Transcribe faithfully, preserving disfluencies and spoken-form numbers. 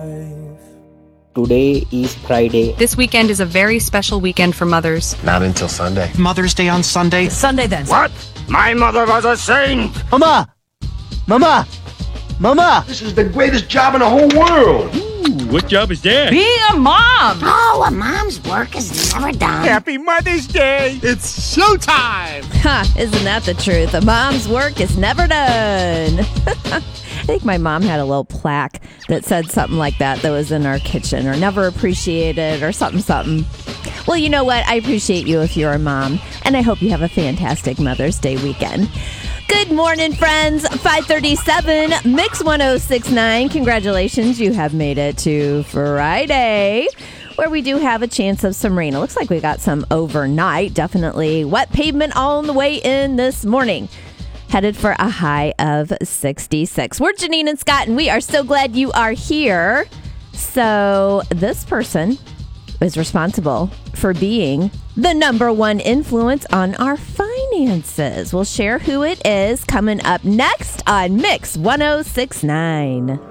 Today is Friday. This weekend is a very special weekend for mothers. Not until Sunday. Mother's Day on Sunday. Sunday then. What? My mother was a saint! Mama! Mama! Mama! This is the greatest job in the whole world! Ooh, what job is that? Being a mom! Oh, a mom's work is never done. Happy Mother's Day! It's showtime! Ha! Isn't that the truth? A mom's work is never done. I think my mom had a little plaque that said something like that that was in our kitchen, or never appreciated, or something, something. Well, you know what? I appreciate you if you're a mom, and I hope you have a fantastic Mother's Day weekend. Good morning, friends. five thirty-seven, Mix ten sixty-nine. Congratulations, you have made it to Friday, where we do have a chance of some rain. It looks like we got some overnight. Definitely wet pavement on the way in this morning. Headed for a high of sixty-six. We're Janine and Scott, and we are so glad you are here. So this person is responsible for being the number one influence on our finances. We'll share who it is coming up next on Mix ten sixty-nine.